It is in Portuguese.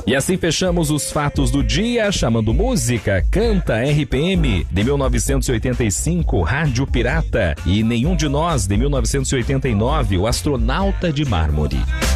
E assim fechamos os fatos do dia, chamando música, Canta RPM, de 1985, Rádio Pirata, e Nenhum de Nós, de 1989, O Astronauta de Mármore.